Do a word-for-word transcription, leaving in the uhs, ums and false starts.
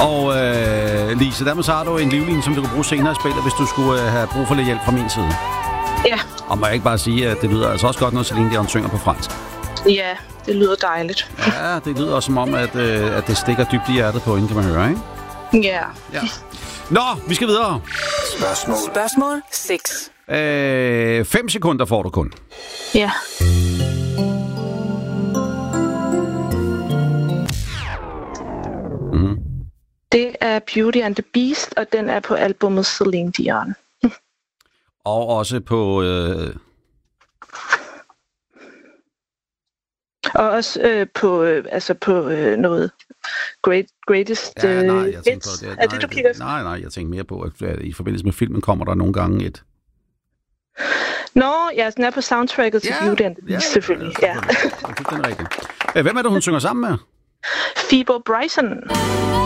Og øh, Lise, dermed så har du en livline, som du kan bruge senere i spillet, hvis du skulle øh, have brug for lidt hjælp fra min side. Ja. Og må jeg ikke bare sige, at det lyder altså også godt, når Celine Dion synger på fransk. Ja, det lyder dejligt. Ja, det lyder også som om, at, øh, at det stikker dybt i hjertet på hende, kan man høre, ikke? Ja. Ja. Nå, vi skal videre. Spørgsmål. Spørgsmål seks. Øh, fem sekunder får du kun. Ja. Mm-hmm. Det er Beauty and the Beast, og den er på albumet Celine Dion. Og også på... Øh... Og også øh, på, øh, altså på øh, noget great, Greatest Ja, nej, jeg Hits. tænker på det. Er det, du kigger efter? Nej, nej, jeg tænker mere på, at i forbindelse med filmen kommer der nogle gange et... Nå, ja, den er på soundtracket til Ja, Beauty and the Beast, ja, selvfølgelig. Ja. Det er rigtigt. Hvem er det, hun synger sammen med? Phoebe Bryson.